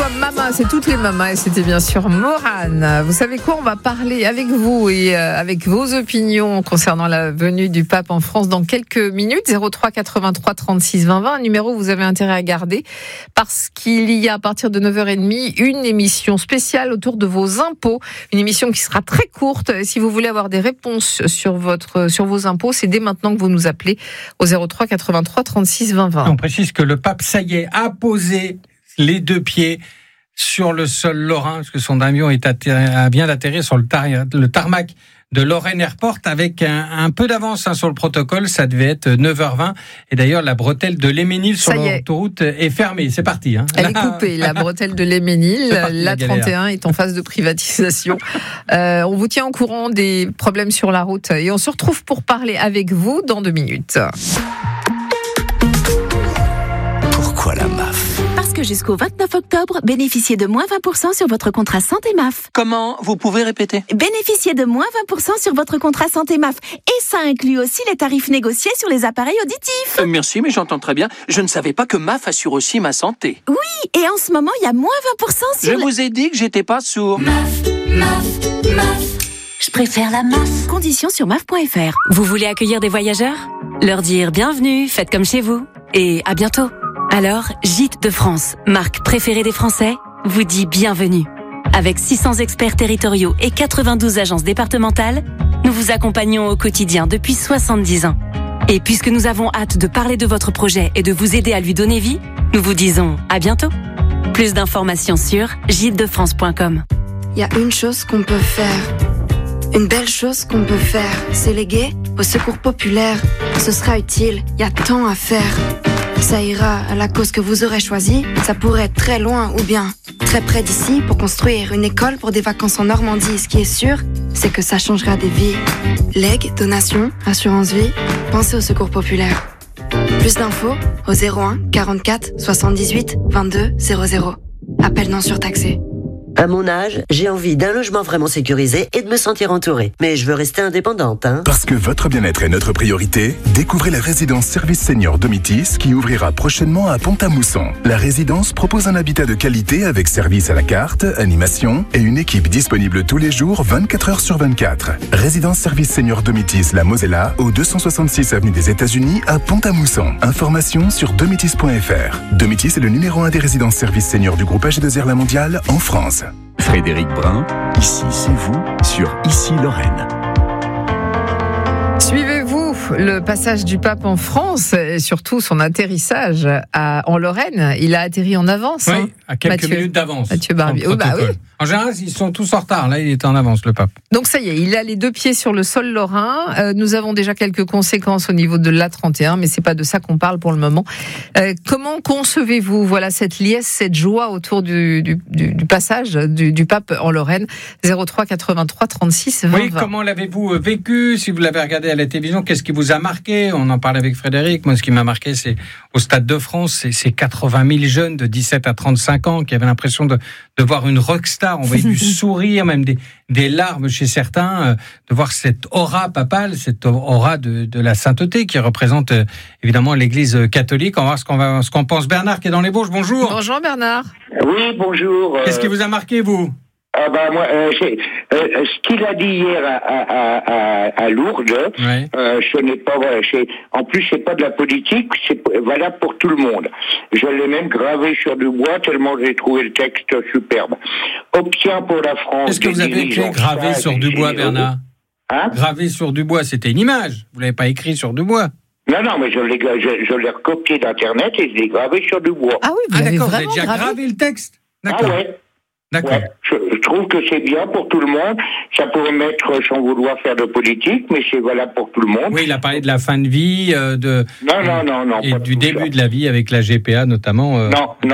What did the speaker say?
fois maman, c'est toutes les mamas et c'était bien sûr Morane. Vous savez quoi, on va parler avec vous et avec vos opinions concernant la venue du pape en France dans quelques minutes. 03 83 36 20 20, un numéro que vous avez intérêt à garder parce qu'il y a à partir de 9h30 une émission spéciale autour de vos impôts. Une émission qui sera très courte. Si vous voulez avoir des réponses sur vos impôts, c'est dès maintenant que vous nous appelez au 03 83 36 20 20. On précise que le pape, ça y est, a posé les deux pieds sur le sol lorrain, parce que son avion vient d'atterrir sur le tarmac de Lorraine Airport avec un peu d'avance sur le protocole. Ça devait être 9h20. Et d'ailleurs, la bretelle de l'Héménil sur l'autoroute est fermée. C'est parti. Elle est coupée, la bretelle de l'Héménil. La 31 est en phase de privatisation. On vous tient au courant des problèmes sur la route. Et on se retrouve pour parler avec vous dans 2 minutes. Pourquoi la MAF ? Parce que jusqu'au 29 octobre, bénéficiez de moins 20% sur votre contrat santé MAF. Comment ? Vous pouvez répéter ? Bénéficiez de moins 20% sur votre contrat santé MAF. Et ça inclut aussi les tarifs négociés sur les appareils auditifs. Merci, mais j'entends très bien. Je ne savais pas que MAF assure aussi ma santé. Oui, et en ce moment, il y a moins 20% sur... Je vous ai dit que j'étais pas sourd. MAF. Je préfère la MAF. Conditions sur MAF.fr. Vous voulez accueillir des voyageurs ? Leur dire bienvenue, faites comme chez vous. Et à bientôt. Alors, Gîtes de France, marque préférée des Français, vous dit bienvenue. Avec 600 experts territoriaux et 92 agences départementales, nous vous accompagnons au quotidien depuis 70 ans. Et puisque nous avons hâte de parler de votre projet et de vous aider à lui donner vie, nous vous disons à bientôt. Plus d'informations sur gîtesdefrance.com. Il y a une chose qu'on peut faire, une belle chose qu'on peut faire, c'est léguer au secours populaire. Ce sera utile, il y a tant à faire. Ça ira à la cause que vous aurez choisie. Ça pourrait être très loin ou bien très près d'ici pour construire une école pour des vacances en Normandie. Ce qui est sûr, c'est que ça changera des vies. Legs, donations, assurance vie, pensez au secours populaire. Plus d'infos au 01 44 78 22 00. Appel non surtaxé. À mon âge, j'ai envie d'un logement vraiment sécurisé et de me sentir entourée. Mais je veux rester indépendante, Parce que votre bien-être est notre priorité, découvrez la résidence Service Senior Domitis qui ouvrira prochainement à Pont-à-Mousson. La résidence propose un habitat de qualité avec service à la carte, animation et une équipe disponible tous les jours 24 heures sur 24. Résidence Service Senior Domitis La Mosella au 266 avenue des États-Unis à Pont-à-Mousson. Informations sur domitis.fr. Domitis est le numéro 1 des résidences services seniors du groupe AG2R La Mondiale en France. Frédéric Brun, ici c'est vous, sur Ici Lorraine. Suivez-vous le passage du pape en France et surtout son atterrissage en Lorraine. Il a atterri en avance. Oui, à quelques minutes d'avance. Mathieu Barbier. Oui. En général, ils sont tous en retard. Là, il est en avance, le pape. Donc ça y est, il a les 2 pieds sur le sol lorrain. Nous avons déjà quelques conséquences au niveau de l'A31, mais c'est pas de ça qu'on parle pour le moment. Comment concevez-vous cette liesse, cette joie autour du passage du pape en Lorraine? 03 83 36 20 Oui, 20. comment l'avez-vous vécu? Si vous l'avez regardé à la télévision, qu'est-ce qui vous a marqué? On en parle avec Frédéric. Moi, ce qui m'a marqué, c'est au Stade de France, c'est 80 000 jeunes de 17 à 35 ans qui avaient l'impression de voir une rockstar. On voyait du sourire, même des larmes chez certains, de voir cette aura papale, cette aura de la sainteté qui représente évidemment l'Église catholique. On va voir ce qu'on pense. Bernard qui est dans les Bauges, bonjour. Bonjour Bernard. Oui, bonjour. Qu'est-ce qui vous a marqué, vous? Moi, ce qu'il a dit hier à Lourdes, ce n'est pas vrai. En plus, c'est pas de la politique, c'est valable pour tout le monde. Je l'ai même gravé sur du bois tellement j'ai trouvé le texte superbe. Obtient pour la France. Qu'est-ce que vous avez écrit gravé sur du bois, Bernard? Gravé sur du bois, c'était une image. Vous l'avez pas écrit sur du bois. Non, mais je l'ai recopié d'Internet et je l'ai gravé sur du bois. Ah oui, d'accord, vous avez déjà gravé le texte. D'accord. Ah ouais. D'accord. Ouais, je trouve que c'est bien pour tout le monde. Ça pourrait mettre sans vouloir faire de politique, mais c'est valable pour tout le monde. Oui, il a parlé de la fin de vie, Non, et du début de la vie avec la GPA notamment. Non,